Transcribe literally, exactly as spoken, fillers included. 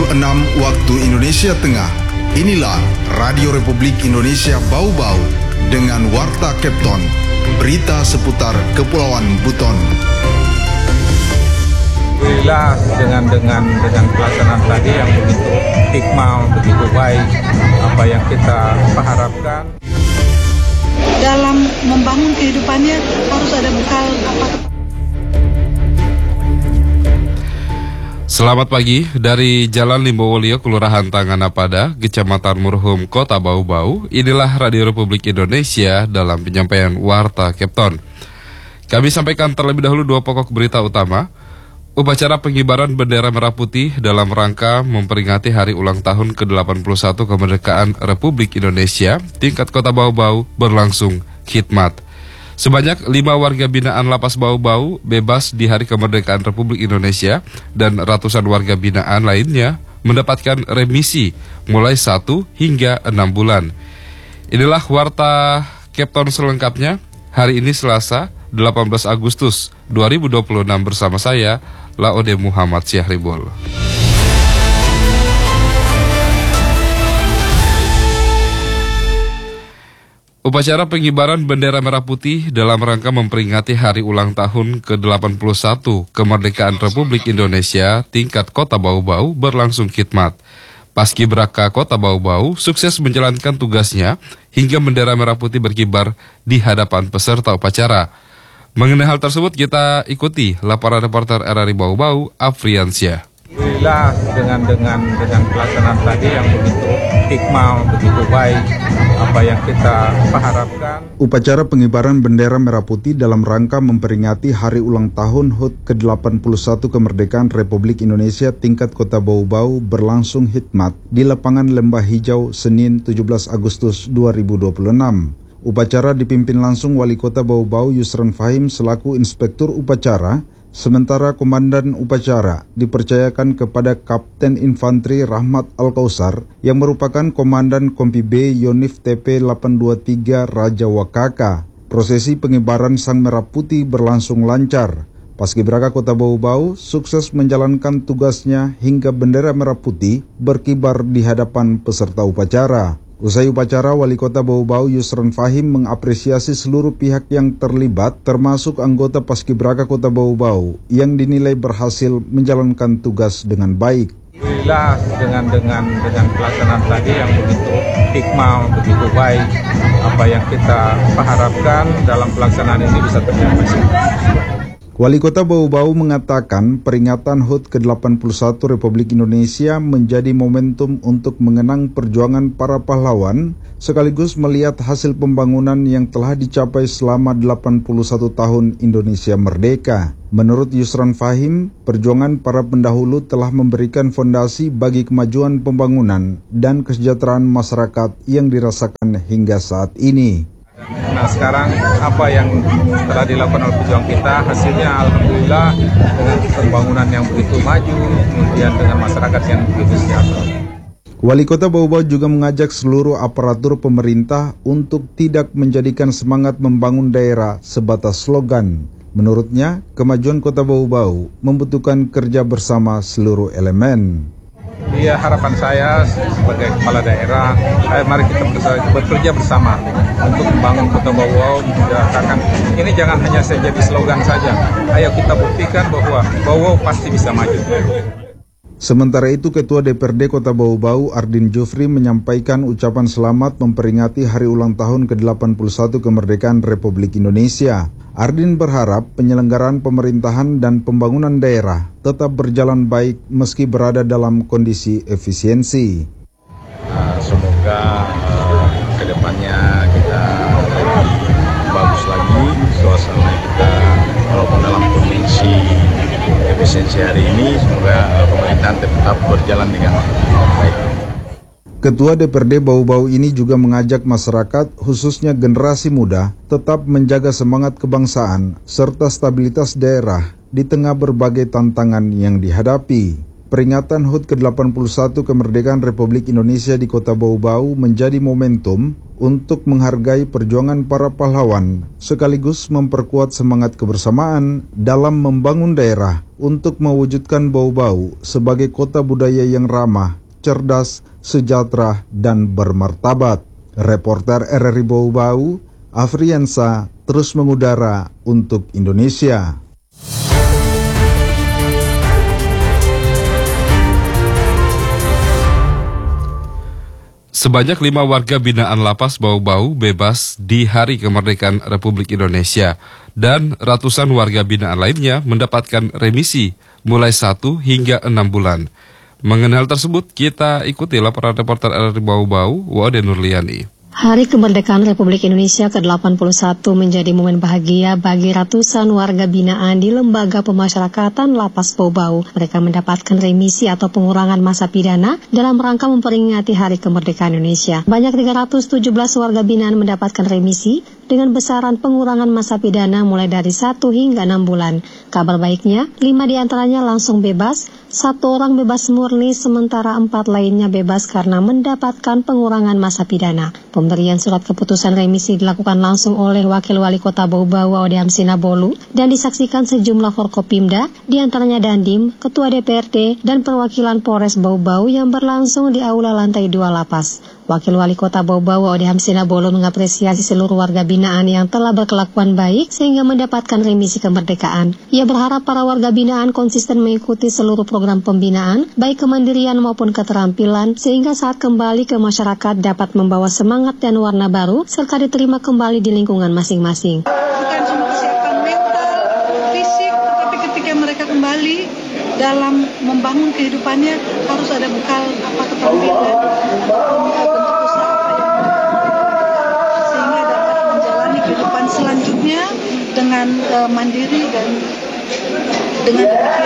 enam waktu Indonesia Tengah. Inilah Radio Republik Indonesia Bau-Bau dengan Warta Kepton, berita seputar Kepulauan Buton. Alhamdulillah dengan dengan dengan pelaksanaan tadi yang begitu hikmah, begitu baik, apa yang kita harapkan. Dalam membangun kehidupannya harus ada bekal apa. Selamat pagi dari Jalan Limbowolio, Kelurahan Tanganapada, Kecamatan Murhum, Kota Bau-Bau. Inilah Radio Republik Indonesia dalam penyampaian Warta Kepton. Kami sampaikan terlebih dahulu dua pokok berita utama. Upacara pengibaran bendera merah putih dalam rangka memperingati hari ulang tahun ke delapan puluh satu kemerdekaan Republik Indonesia tingkat Kota Bau-Bau berlangsung khidmat. Sebanyak lima warga binaan Lapas Bau-Bau bebas di hari kemerdekaan Republik Indonesia dan ratusan warga binaan lainnya mendapatkan remisi mulai satu hingga enam bulan. Inilah Warta Kepton selengkapnya hari ini Selasa delapan belas Agustus dua ribu dua puluh enam bersama saya Laode Muhammad Syahribul. Upacara pengibaran bendera merah putih dalam rangka memperingati hari ulang tahun ke delapan puluh satu kemerdekaan Republik Indonesia tingkat Kota Bau-Bau berlangsung khidmat. Paskibraka Kota Bau-Bau sukses menjalankan tugasnya hingga bendera merah putih berkibar di hadapan peserta upacara. Mengenai hal tersebut kita ikuti laporan reporter R R I Bau-Bau, Afriansyah. Alhamdulillah dengan dengan dengan pelaksanaan tadi yang begitu hikmah, begitu baik, apa yang kita harapkan. Upacara pengibaran bendera merah putih dalam rangka memperingati hari ulang tahun H U T ke delapan puluh satu kemerdekaan Republik Indonesia tingkat Kota Bau-Bau berlangsung khidmat di lapangan Lembah Hijau Senin tujuh belas Agustus dua ribu dua puluh enam. Upacara dipimpin langsung Wali Kota Bau-Bau Yusran Fahim selaku Inspektur Upacara, sementara Komandan Upacara dipercayakan kepada Kapten Infanteri Rahmat Al-Kausar yang merupakan Komandan Kompi B Yonif T P delapan dua tiga Raja Wakaka. Prosesi pengibaran Sang Merah Putih berlangsung lancar. Paskibraka Kota Bau-Bau sukses menjalankan tugasnya hingga bendera merah putih berkibar di hadapan peserta upacara. Usai upacara, Wali Kota Bau-Bau Yusran Fahim mengapresiasi seluruh pihak yang terlibat, termasuk anggota Paskibraka Kota Bau-Bau yang dinilai berhasil menjalankan tugas dengan baik. Alhamdulillah dengan dengan dengan pelaksanaan tadi yang begitu hikmah, begitu baik, apa yang kita harapkan dalam pelaksanaan ini bisa tercapai. Wali Kota Bau-Bau mengatakan peringatan H U T ke delapan puluh satu Republik Indonesia menjadi momentum untuk mengenang perjuangan para pahlawan sekaligus melihat hasil pembangunan yang telah dicapai selama delapan puluh satu tahun Indonesia merdeka. Menurut Yusran Fahim, perjuangan para pendahulu telah memberikan fondasi bagi kemajuan pembangunan dan kesejahteraan masyarakat yang dirasakan hingga saat ini. Nah sekarang apa yang telah dilakukan oleh pejuang kita, hasilnya alhamdulillah dengan pembangunan yang begitu maju, kemudian dengan masyarakat yang begitu sejahtera. Wali Kota Bau-Bau juga mengajak seluruh aparatur pemerintah untuk tidak menjadikan semangat membangun daerah sebatas slogan. Menurutnya, kemajuan Kota Bau-Bau membutuhkan kerja bersama seluruh elemen. Iya, harapan saya sebagai kepala daerah, ayo mari kita bekerja bersama untuk membangun Kota Bau-Bau. Katakan, ini jangan hanya jadi slogan saja. Ayo kita buktikan bahwa Bau-Bau pasti bisa maju. Sementara itu, Ketua D P R D Kota Bau-Bau Ardin Jufri menyampaikan ucapan selamat memperingati hari ulang tahun ke delapan puluh satu kemerdekaan Republik Indonesia. Ardin berharap penyelenggaraan pemerintahan dan pembangunan daerah tetap berjalan baik meski berada dalam kondisi efisiensi. Uh, semoga uh, kedepannya kita lebih bagus lagi, suasana kita walaupun dalam kondisi efisiensi hari ini, semoga uh, pemerintahan tetap berjalan dengan baik. Ketua D P R D Bau-Bau ini juga mengajak masyarakat, khususnya generasi muda, tetap menjaga semangat kebangsaan serta stabilitas daerah di tengah berbagai tantangan yang dihadapi. Peringatan H U T ke delapan puluh satu kemerdekaan Republik Indonesia di Kota Bau-Bau menjadi momentum untuk menghargai perjuangan para pahlawan, sekaligus memperkuat semangat kebersamaan dalam membangun daerah untuk mewujudkan Bau-Bau sebagai kota budaya yang ramah, cerdas, sejahtera, dan bermartabat. Reporter R R I Bau-Bau, Afriansa, terus mengudara untuk Indonesia. Sebanyak lima warga binaan Lapas Bau-Bau bebas di Hari Kemerdekaan Republik Indonesia dan ratusan warga binaan lainnya mendapatkan remisi mulai satu hingga enam bulan. Mengenal tersebut, kita ikuti laporan reporter R R I Bau-Bau, Wade Nurliani. Hari Kemerdekaan Republik Indonesia ke delapan puluh satu menjadi momen bahagia bagi ratusan warga binaan di Lembaga Pemasyarakatan Lapas Bau-Bau. Mereka mendapatkan remisi atau pengurangan masa pidana dalam rangka memperingati Hari Kemerdekaan Indonesia. Banyak tiga ratus tujuh belas warga binaan mendapatkan remisi dengan besaran pengurangan masa pidana mulai dari satu hingga enam bulan. Kabar baiknya, lima diantaranya langsung bebas, satu orang bebas murni, sementara empat lainnya bebas karena mendapatkan pengurangan masa pidana. Pemberian surat keputusan remisi dilakukan langsung oleh Wakil Wali Kota Bau-Bau Odeham Sinabolu dan disaksikan sejumlah Forkopimda, diantaranya Dandim, Ketua D P R D, dan perwakilan Polres Bau-Bau yang berlangsung di aula lantai dua lapas. Wakil Wali Kota Bau-Bau Odeham Sinabolu mengapresiasi seluruh warga binaan yang telah berkelakuan baik sehingga mendapatkan remisi kemerdekaan. Ia berharap para warga binaan konsisten mengikuti seluruh program pembinaan, baik kemandirian maupun keterampilan, sehingga saat kembali ke masyarakat dapat membawa semangat dan warna baru, serta diterima kembali di lingkungan masing-masing. Bukan cuma kesiapan mental, fisik, tetapi ketika mereka kembali dalam membangun kehidupannya harus ada bekal apa keterampilan ataupun bentuk usaha apa yang mereka sehingga dapat menjalani kehidupan selanjutnya dengan uh, mandiri dan dengan demikian